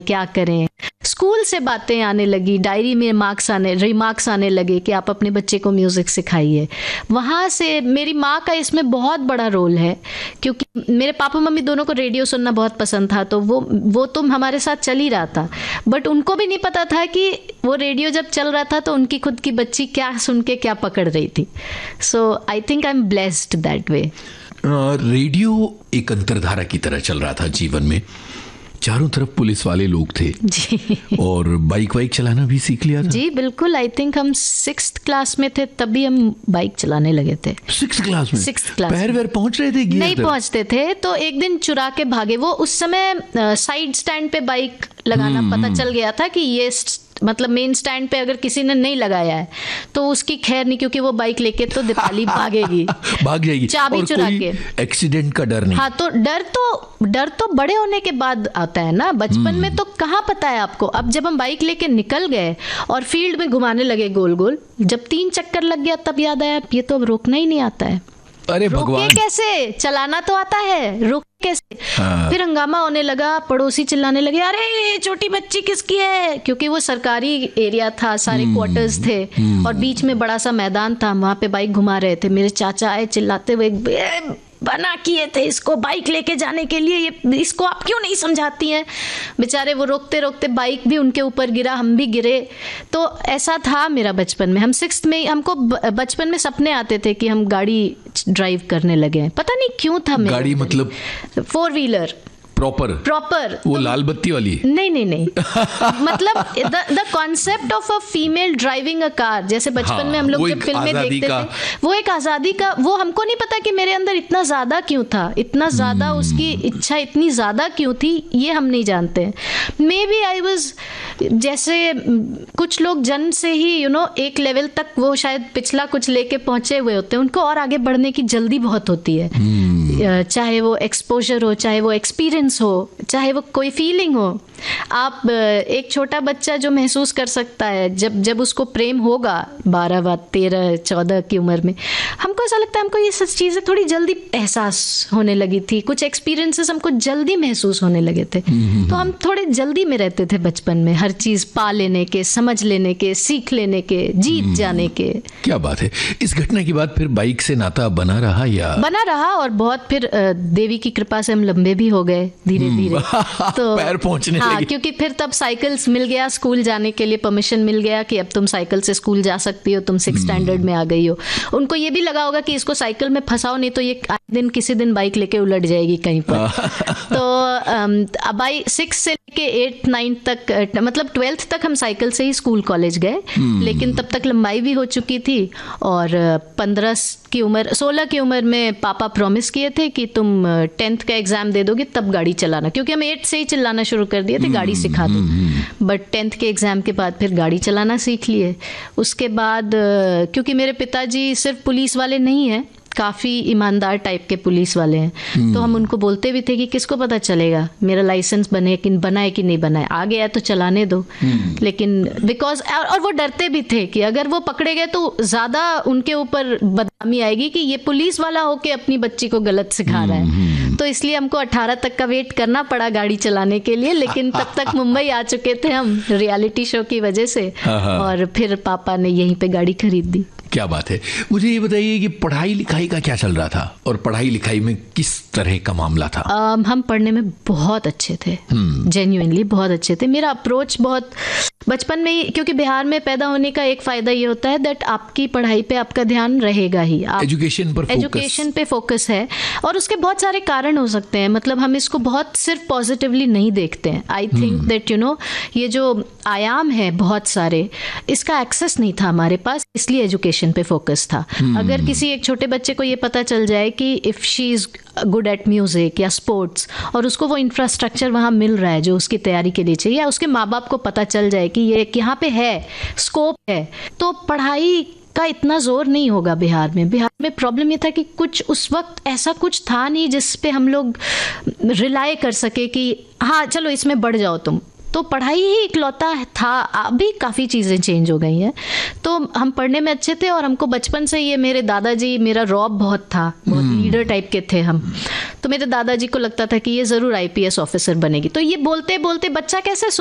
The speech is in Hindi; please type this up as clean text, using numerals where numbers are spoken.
क्या करें। स्कूल से बातें आने लगी, डायरी में रिमार्क्स आने लगे कि आप अपने बच्चे को म्यूज़िक सिखाइए। वहाँ से मेरी माँ का इसमें बहुत बड़ा रोल है, क्योंकि मेरे पापा मम्मी दोनों को रेडियो सुनना बहुत पसंद था, तो वो तो हमारे साथ चल ही रहा था, बट उनको भी नहीं पता था कि वो रेडियो जब चल रहा था तो उनकी खुद की बच्ची क्या सुन के क्या पकड़ रही थी। सो I think I am blessed that way. Radio एक अंतरधारा की तरह चल रहा था जीवन में, चारों तरफ पुलिस वाले लोग थे जी, और बाइक चलाना भी सीख लिया था। जी बिल्कुल, आई थिंक हम 6th क्लास में थे तभी हम बाइक चलाने लगे थे। 6th क्लास में? 6th क्लास पैर वैर पहुंच रहे थे? नहीं पहुंचते थे, तो एक दिन चुरा के भागे। वो उस समय साइड स्टैंड पे बाइक लगाना पता चल गया था कि ये मतलब मेन स्टैंड पे अगर किसी ने नहीं लगाया है तो उसकी खैर नहीं, क्योंकि वो बाइक लेके तो दीपाली भागेगी, भाग जाएगी, चाबी चुरा के। एक्सीडेंट का डर नहीं। हाँ, तो डर तो बड़े होने के बाद आता है ना, बचपन में तो कहाँ पता है आपको। अब जब हम बाइक लेके निकल गए और फील्ड में घुमाने लगे गोल गोल, जब 3 चक्कर लग गया तब याद आया ये तो अब रोकना ही नहीं आता है। अरे भगवान, रोके कैसे? चलाना तो आता है, रोक कैसे? हाँ। फिर हंगामा होने लगा, पड़ोसी चिल्लाने लगे, अरे छोटी बच्ची किसकी है? क्योंकि वो सरकारी एरिया था, सारे क्वार्टर्स थे और बीच में बड़ा सा मैदान था, वहां पे बाइक घुमा रहे थे। मेरे चाचा आए चिल्लाते हुए, बना किए थे इसको बाइक लेके जाने के लिए, ये इसको आप क्यों नहीं समझाती हैं? बेचारे वो रोकते रोकते बाइक भी उनके ऊपर गिरा, हम भी गिरे। तो ऐसा था मेरा बचपन में। हम 6th में, हमको बचपन में सपने आते थे कि हम गाड़ी ड्राइव करने लगे, पता नहीं क्यों था। गाड़ी मतलब 4 व्हीलर प्रॉपर वो लाल बत्ती वाली? नहीं मतलब the concept of a female driving a car, जैसे बचपन में हम लोग जब फिल्में देखते थे, वो एक आजादी का, वो हमको नहीं पता कि मेरे अंदर इतना ज्यादा क्यों था, इतना ज्यादा उसकी इच्छा इतनी ज्यादा क्यों थी, ये हम नहीं जानते। मे बी आई वाज, जैसे कुछ लोग जन्म से ही एक लेवल तक वो शायद पिछला कुछ लेके पहुंचे हुए होते हैं, उनको और आगे बढ़ने की जल्दी बहुत होती है, चाहे वो एक्सपोजर हो, चाहे वो एक्सपीरियंस हो, चाहे वो कोई फीलिंग हो। आप एक छोटा बच्चा जो महसूस कर सकता है जब उसको प्रेम होगा 12, 13, 14 की उम्र में, हमको ऐसा लगता है हमको ये सब चीज़ें थोड़ी जल्दी एहसास होने लगी थी, कुछ एक्सपीरियंसेस हमको जल्दी महसूस होने लगे थे, तो हम थोड़े जल्दी में रहते थे बचपन में, हर चीज़ पा लेने के, समझ लेने के, सीख लेने के, जीत जाने के। क्या बात है। इस घटना के बाद फिर बाइक से नाता बना रहा या? बना रहा, और बहुत फिर देवी की कृपा से हम लंबे भी हो गए धीरे धीरे, तो पैर पहुंचने लगे। क्योंकि फिर तब साइकिल्स मिल गया, स्कूल जाने के लिए परमिशन मिल गया कि अब तुम साइकिल से स्कूल जा सकती हो, तुम 6th स्टैंडर्ड में आ गई हो। उनको ये भी लगा होगा कि इसको साइकिल में फंसाओ, नहीं तो ये किसी दिन बाइक लेके उलट जाएगी कहीं पर। तो बाई 6 से लेके 8, 9 तक, मतलब 12th तक हम साइकिल से ही स्कूल कॉलेज गए, लेकिन तब तक लंबाई भी हो चुकी थी और 16 की उम्र में पापा प्रॉमिस किए थे कि तुम 10th का एग्जाम दे दोगे तब गाड़ी चलाना, क्योंकि हम 8 से ही चिल्लाना शुरू कर दिए थे गाड़ी सिखा दो, बट 10th के एग्जाम के बाद फिर गाड़ी चलाना सीख लिए। उसके बाद क्योंकि मेरे पिताजी सिर्फ पुलिस वाले नहीं हैं, काफ़ी ईमानदार टाइप के पुलिस वाले हैं, तो हम उनको बोलते भी थे कि किसको पता चलेगा मेरा लाइसेंस बनाए कि नहीं बनाए, आ गया तो चलाने दो। लेकिन बिकॉज और वो डरते भी थे कि अगर वो पकड़े गए तो ज़्यादा उनके ऊपर बदनामी आएगी कि ये पुलिस वाला होके अपनी बच्ची को गलत सिखा रहा है, तो इसलिए हमको 18 तक का वेट करना पड़ा गाड़ी चलाने के लिए। लेकिन तब तक मुंबई आ चुके थे हम रियलिटी शो की वजह से, और फिर पापा ने यहीं पे गाड़ी खरीद दी। क्या बात है। मुझे ये बताइए कि पढ़ाई लिखाई का क्या चल रहा था और पढ़ाई लिखाई में किस तरह का मामला था? हम पढ़ने में बहुत अच्छे थे, जेन्युइनली बहुत अच्छे थे। मेरा अप्रोच बहुत बचपन में ही, क्योंकि बिहार में पैदा होने का एक फायदा ये होता है दैट आपकी पढ़ाई पे आपका ध्यान रहेगा ही, एजुकेशन पे फोकस है, और उसके बहुत सारे कारण हो सकते हैं। मतलब हम इसको बहुत सिर्फ पॉजिटिवली नहीं देखते हैं। आई थिंक दैट ये जो आयाम है बहुत सारे, इसका एक्सेस नहीं था हमारे पास, इसलिए एजुकेशन पे फोकस था। अगर किसी एक छोटे बच्चे को ये पता चल जाए कि if she is good at music या स्पोर्ट्स, और उसको वो इंफ्रास्ट्रक्चर वहाँ मिल रहा है जो उसकी तैयारी के लिए चाहिए, या उसके माँ बाप को पता चल जाए कि ये यहाँ पे है, स्कोप है, तो पढ़ाई का इतना जोर नहीं होगा बिहार में। बिहार में प्रॉब्लम ये था कि कुछ उस वक्त ऐसा कुछ था नहीं जिस पे हम लोग रिलाय कर सके कि हाँ चलो इसमें बढ़ जाओ तुम, तो पढ़ाई ही इकलौता था। अभी काफ़ी चीज़ें चेंज हो गई हैं। तो हम पढ़ने में अच्छे थे और हमको बचपन से ये मेरे दादाजी, मेरा रौब बहुत था, बहुत लीडर टाइप के थे हम। तो मेरे दादाजी को लगता था कि ये ज़रूर IPS ऑफिसर बनेगी। तो ये बोलते बोलते बच्चा कैसे